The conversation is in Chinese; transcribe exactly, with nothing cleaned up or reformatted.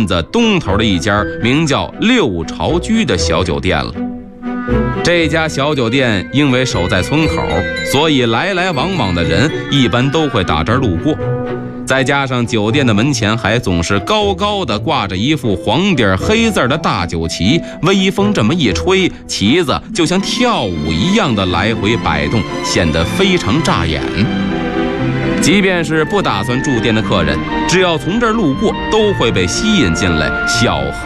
镇子东头的一家名叫六朝居的小酒店了。这家小酒店因为守在村口，所以来来往往的人一般都会打这儿路过。再加上酒店的门前还总是高高的挂着一副黄底黑字的大酒旗，微风这么一吹，旗子就像跳舞一样的来回摆动，显得非常扎眼。即便是不打算住店的客人，只要从这儿路过，都会被吸引进来小